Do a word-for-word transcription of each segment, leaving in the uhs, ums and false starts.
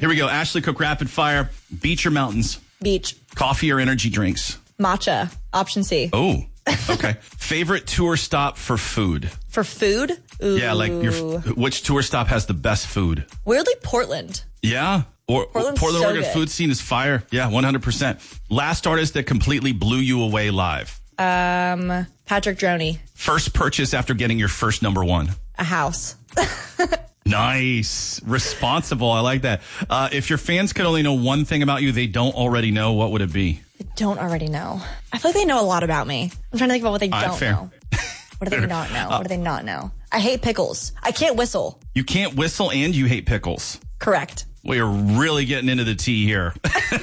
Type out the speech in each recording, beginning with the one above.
Here we go. Ashley Cook Rapid Fire. Beach or mountains? Beach. Coffee or energy drinks? Matcha. Option C. Oh, okay. Favorite tour stop for food? For food? Ooh. Yeah, like your which tour stop has the best food? Weirdly, Portland. Yeah. Or, Portland's Portland, so Oregon good. food scene is fire. Yeah, one hundred percent. Last artist that completely blew you away live? Um, Patrick Droney. First purchase after getting your first number one? A house. Nice. Responsible. I like that. Uh, if your fans could only know one thing about you they don't already know, what would it be? I don't already know. I feel like they know a lot about me. I'm trying to think about what they All right, don't fair. know. What do they not know? What do they not know? I hate pickles. I can't whistle. You can't whistle and you hate pickles. Correct. We are really getting into the tea here.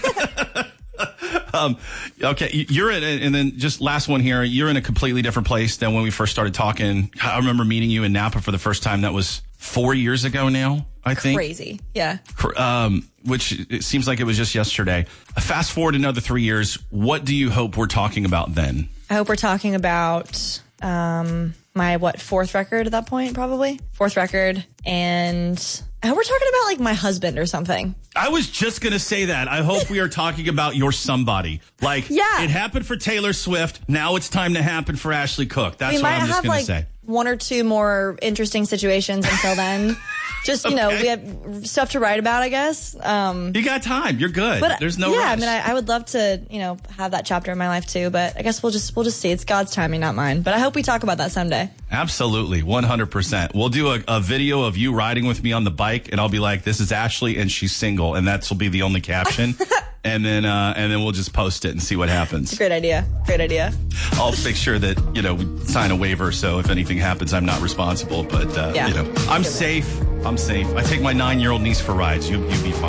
um, okay, you're in, and then just last one here. You're in a completely different place than when we first started talking. I remember meeting you in Napa for the first time. That was four years ago now, I think. Crazy. Yeah. Um, which it seems like it was just yesterday. Fast forward another three years. What do you hope we're talking about then? I hope we're talking about um, my, what, fourth record at that point, probably? Fourth record. And I hope we're talking about, like, my husband or something. I was just going to say that. I hope we are talking about your somebody. Like, yeah. It happened for Taylor Swift. Now it's time to happen for Ashley Cook. That's we what might I'm just have, going like, to say. one or two more interesting situations until then. Just, you Okay. know, we have stuff to write about, I guess. Um, You got time. You're good. but There's no yeah, rush. I mean, I, I would love to, you know, have that chapter in my life too. But I guess we'll just we'll just see. It's God's timing, not mine. But I hope we talk about that someday. Absolutely, one hundred percent. We'll do a, a video of you riding with me on the bike, and I'll be like, "This is Ashley, and she's single," and that's will be the only caption. and then uh, and then we'll just post it and see what happens. Great idea. Great idea. I'll make sure that you know we sign a waiver, so if anything happens, I'm not responsible. But uh, Yeah. you know, I'm safe. I'm safe. I take my nine-year-old niece for rides. You you'd be fine.